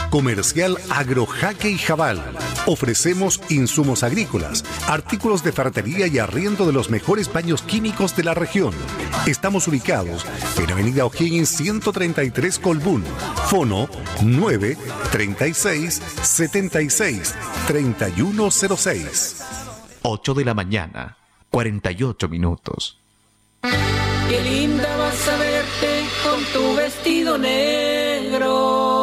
Comercial Agrojaque y Jabal. Ofrecemos insumos agrícolas, artículos de ferretería y arriendo de los mejores baños químicos de la región. Estamos ubicados en Avenida O'Higgins 133 Colbún. Fono 936 76 3106. 8 de la mañana, 48 minutos. Qué linda vas a verte con tu vestido negro.